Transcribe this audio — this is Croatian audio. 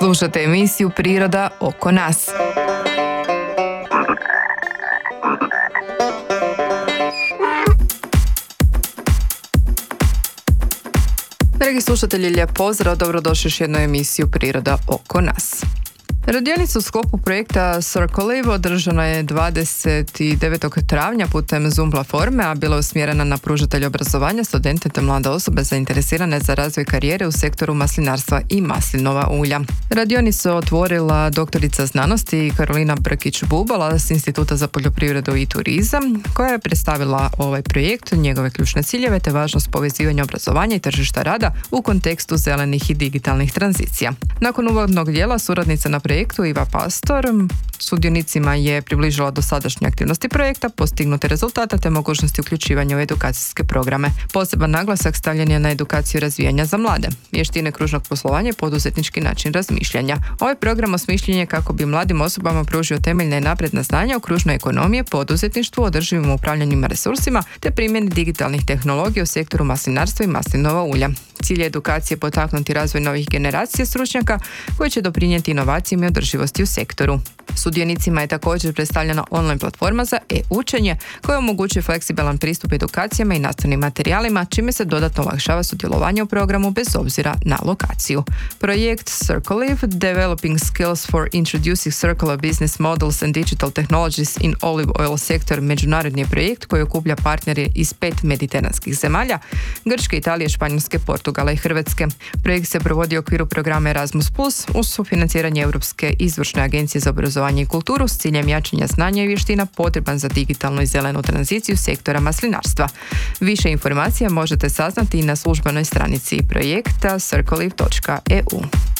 Slušate emisiju Priroda oko nas. Dragi slušatelji, lijep pozdrav, dobrodošli još jednu emisiju Priroda oko nas. Radionica u sklopu projekta Circolive održana je 29. travnja putem Zoom platforme, a bila je usmjerena na pružatelje obrazovanja, studente te mlade osobe zainteresirane za razvoj karijere u sektoru maslinarstva i maslinova ulja. Radionicu je otvorila doktorica znanosti Karolina Brkić-Bubala s Instituta za poljoprivredu i turizam, koja je predstavila ovaj projekt, njegove ključne ciljeve te važnost povezivanja obrazovanja i tržišta rada u kontekstu zelenih i digitalnih tranzicija. Nakon uvodnog dijela suradnica na projektu Iva Pastor sudionicima je približila dosadašnje aktivnosti projekta, postignute rezultate te mogućnosti uključivanja u edukacijske programe. Poseban naglasak stavljen je na edukaciju razvijanja za mlade, vještine kružnog poslovanja i poduzetnički način razmišljanja. Ovaj program osmišljen je kako bi mladim osobama pružio temeljne i napredna znanja o kružnoj ekonomiji, poduzetništvu, održivim upravljanjima resursima te primjeni digitalnih tehnologija u sektoru maslinarstva i maslinova ulja. Cilj je edukacije potaknuti razvoj novih generacija stručnjaka koji će doprinijeti inovacijama i održivosti u sektoru. Sudionicima je također predstavljena online platforma za e-učenje koja omogućuje fleksibilan pristup edukacijama i nastavnim materijalima, čime se dodatno olakšava sudjelovanje u programu bez obzira na lokaciju. Projekt Circolive, Developing Skills for Introducing Circular Business Models and Digital Technologies in Olive Oil Sector, međunarodni je projekt koji okuplja partnere iz 5 mediteranskih zemalja, Grčke, Italije, Španjolske, Portugala i Hrvatske. Projekt se provodi u okviru programa Erasmus+, uz sufinanciranje Europske izvršne agencije za obrazovanje i kulturu s ciljem jačanja znanja i vještina potreban za digitalnu i zelenu tranziciju sektora maslinarstva. Više informacija možete saznati i na službenoj stranici projekta circolive.eu.